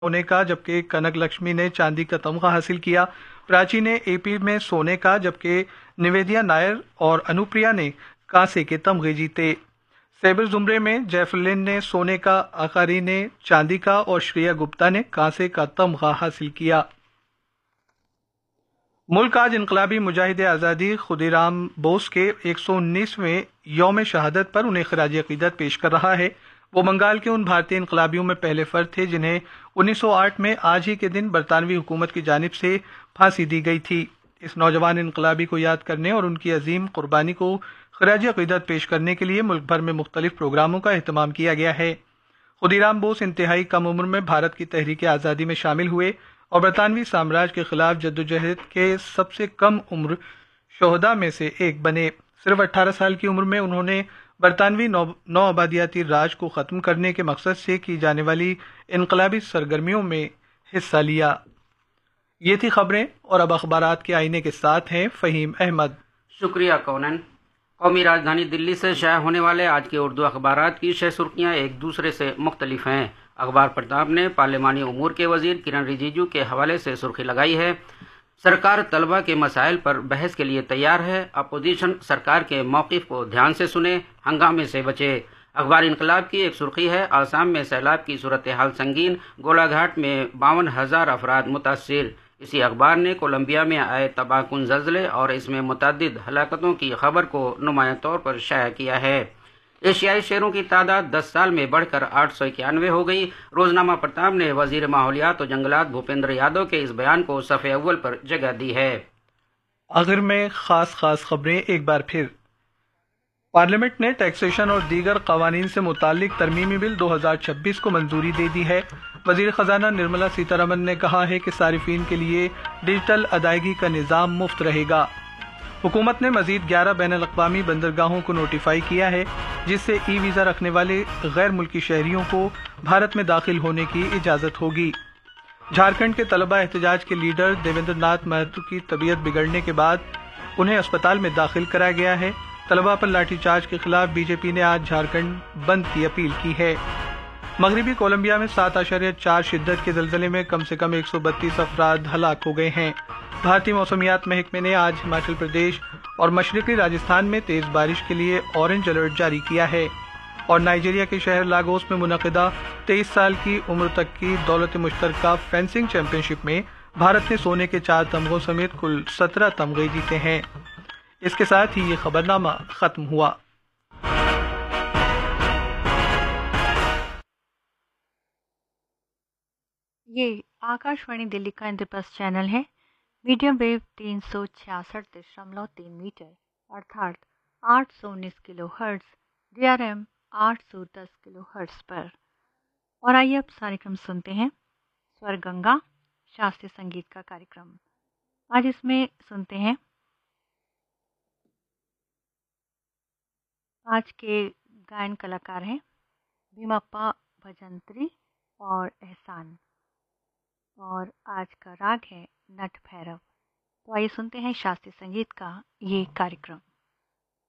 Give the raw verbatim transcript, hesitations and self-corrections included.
सोने का, जबकि कनक लक्ष्मी ने चांदी का तमगा हासिल किया। प्राची ने एपी में सोने का, जबकि निवेदिया नायर और अनुप्रिया ने कांसे के तमगे जीते। सैबर जुमरे में जैफलिन ने सोने का, आकारी ने चांदी का और श्रेया गुप्ता ने कांसे का तमगा हासिल किया। मुल्क आज इनकलाबी मुजाहिद आज़ादी खुदीराम बोस के एक सौ उन्नीसवें यौम शहादत पर उन्हें खराज अकीदत पेश कर रहा है। वो बंगाल के उन भारतीय इनकलाबियों में पहले फर्द थे जिन्हें उन्नीस सौ आठ में आज ही के दिन बरतानवी हुकूमत की जानिब से फांसी दी गई थी। इस नौजवान इनकलाबी को याद करने और उनकी अजीम कुर्बानी को खराज अकीदत पेश करने के लिए मुल्क भर में मुख्तलिफ प्रोग्रामों का एहतमाम किया गया है। खुदीराम बोस इंतहाई कम उम्र में भारत की तहरीक आज़ादी में शामिल हुए और बरतानवी साम्राज्य के खिलाफ जद्दोजहद के सबसे कम उम्र शोहदा में से एक बने। सिर्फ अठारह साल की उम्र में उन्होंने बरतानवी नौ, नौ आबादियाती राज को ख़त्म करने के मकसद से की जाने वाली इनकलाबी सरगर्मियों में हिस्सा लिया। ये थी खबरें, और अब अखबारात के आईने के साथ हैं फ़हीम अहमद। शुक्रिया कौनन। कौमी राजधानी दिल्ली से शाया होने वाले आज के उर्दू अखबारात की शह सुर्खियाँ एक दूसरे से मुख्तलिफ हैं। अखबार प्रताप ने पार्लिमानी उमूर के वजीर किरण रिजिजू के हवाले से सुर्खी लगाई है, सरकार तलबा के मसाइल पर बहस के लिए तैयार है, अपोजिशन सरकार के मौक़िफ़ को ध्यान से सुने, हंगामे से बचे। अखबार इनकलाब की एक सुर्खी है, आसाम में सैलाब की सूरत हाल संगीन, गोलाघाट में बावन हज़ार अफराद मुतासिर। इसी अखबार ने कोलंबिया में आए तबाहकुन ज़ल्ज़ले और इसमें मुतअद्दिद हलाकतों की खबर को नुमायां तौर पर शाया किया है। एशियाई शेरों की तादाद दस साल में बढ़कर आठ सौ इक्यानवे हो गई। रोजनामा प्रताप ने वजीर माहौलियात और जंगलात भूपेंद्र यादव के इस बयान को सफ़े अव्वल पर जगह दी है। आखिर में खास खास खबरें एक बार फिर। पार्लियामेंट ने टैक्सेशन और दीगर कवानीन से मुतालिक तरमीमी बिल दो हज़ार छब्बीस को मंजूरी दे दी है। वजीर खजाना निर्मला सीतारमन ने कहा है कि सारिफीन के लिए डिजिटल अदायगी का निज़ाम मुफ्त रहेगा। हुकूमत ने मजीद ग्यारह बैन अल-अक़वामी बंदरगाहों को नोटिफाई किया है, जिससे ई वीज़ा रखने वाले गैर मुल्की शहरियों को भारत में दाखिल होने की इजाज़त होगी। झारखंड के तलबा एहतजाज के लीडर देवेंद्र नाथ महतो की तबीयत बिगड़ने के बाद उन्हें अस्पताल में दाखिल कराया गया है। तलबा पर लाठीचार्ज के खिलाफ बीजेपी ने आज झारखंड बंद की अपील की है। मगरबी कोलंबिया में सात आशार्य चार शिद्दत के ज़लज़ले में कम से कम एक सौ बत्तीस अफराद हलाक हो गए हैं। भारतीय मौसमियात महकमे ने आज हिमाचल प्रदेश और मशरक़ी राजस्थान में तेज़ बारिश के लिए ऑरेंज अलर्ट जारी किया है। और नाइजीरिया के शहर लागोस में मुनक़िदा तेईस साल की उम्र तक की दौलत मुश्तरका फेंसिंग चैंपियनशिप में भारत ने सोने के चार तमगों समेत कुल सत्रह तमगे जीते हैं। इसके साथ ही ये खबरनामा ख़त्म हुआ। ये आकाशवाणी दिल्ली का इंद्रप्रस्थ चैनल है। मीडियम वेव तीन सौ छियासठ दशमलव तीन मीटर अर्थात आठ सौ उन्नीस kilo hertz, D R M आठ सौ दस किलो हर्ट्ज पर। और आइए अब कार्यक्रम सुनते हैं स्वर गंगा शास्त्रीय संगीत का कार्यक्रम। आज इसमें सुनते हैं आज के गायन कलाकार हैं भीमप्पा भजंत्री और एहसान, और आज का राग है नट भैरव। तो आइए सुनते हैं शास्त्रीय संगीत का ये कार्यक्रम।